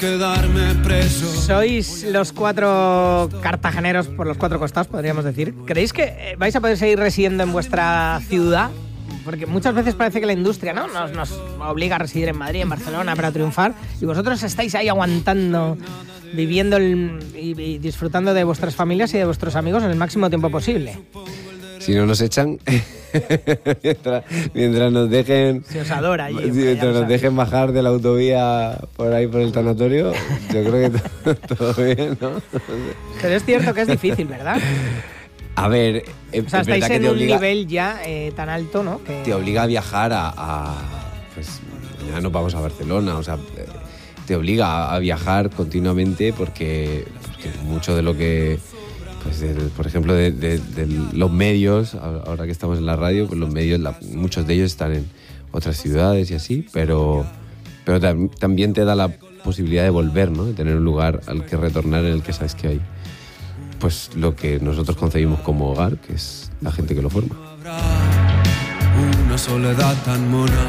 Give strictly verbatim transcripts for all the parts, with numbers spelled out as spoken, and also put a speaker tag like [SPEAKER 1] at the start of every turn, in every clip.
[SPEAKER 1] Quedarme preso.
[SPEAKER 2] Sois los cuatro cartageneros por los cuatro costados, podríamos decir. ¿Creéis que vais a poder seguir residiendo en vuestra ciudad? Porque muchas veces parece que la industria, ¿no?, nos, nos obliga a residir en Madrid, en Barcelona, para triunfar. Y vosotros estáis ahí aguantando, viviendo el, y, y disfrutando de vuestras familias y de vuestros amigos en el máximo tiempo posible.
[SPEAKER 3] Si no nos echan, mientras, mientras nos dejen...
[SPEAKER 2] Se os adora allí.
[SPEAKER 3] Mientras nos dejen bajar de la autovía por ahí, por el tanatorio, yo creo que todo, todo bien, ¿no?
[SPEAKER 2] Pero es cierto que es difícil, ¿verdad?
[SPEAKER 3] A ver,
[SPEAKER 2] o sea,
[SPEAKER 3] es
[SPEAKER 2] estáis
[SPEAKER 3] verdad
[SPEAKER 2] en
[SPEAKER 3] que te
[SPEAKER 2] un
[SPEAKER 3] obliga,
[SPEAKER 2] nivel ya eh, tan alto, ¿no? Que...
[SPEAKER 3] Te obliga a viajar a, a... Pues mañana nos vamos a Barcelona, o sea, te obliga a viajar continuamente porque, porque mucho de lo que... Pues de, por ejemplo, de, de, de los medios, ahora que estamos en la radio, pues los medios, la, muchos de ellos están en otras ciudades y así, pero, pero tam, también te da la posibilidad de volver, ¿no? De tener un lugar al que retornar en el que sabes que hay pues lo que nosotros concebimos como hogar, que es la gente que lo forma.
[SPEAKER 1] Una soledad tan mona.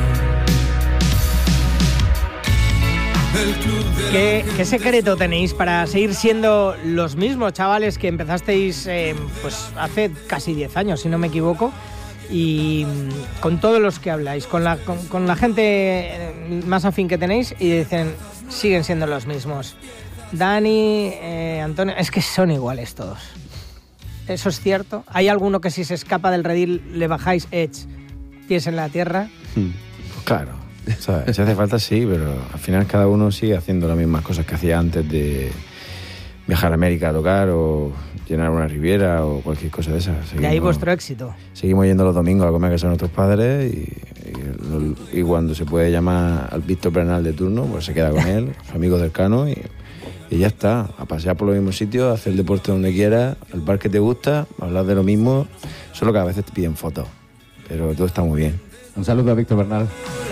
[SPEAKER 2] ¿Qué, ¿Qué secreto tenéis para seguir siendo los mismos chavales que empezasteis eh, pues hace casi diez años, si no me equivoco? Y con todos los que habláis, con la, con, con la gente más afín que tenéis, y dicen, siguen siendo los mismos. Dani, eh, Antonio, es que son iguales todos. ¿Eso es cierto? ¿Hay alguno que si se escapa del redil le bajáis edge, pies en la tierra?
[SPEAKER 4] Hmm. Pues claro, o sea, si hace falta sí, pero al final cada uno sigue haciendo las mismas cosas que hacía antes de viajar a América a tocar o llenar una riviera o cualquier cosa de esas. Seguimos,
[SPEAKER 2] de ahí vuestro éxito.
[SPEAKER 4] Seguimos yendo los domingos a comer a casa de nuestros padres y, y, y cuando se puede llamar al Víctor Bernal de turno, pues se queda con él, su amigo cercano, y, y ya está, a pasear por los mismos sitios, a hacer el deporte donde quieras, al bar que te gusta, a hablar de lo mismo, solo que a veces te piden fotos, pero todo está muy bien.
[SPEAKER 5] Un saludo a Víctor Bernal.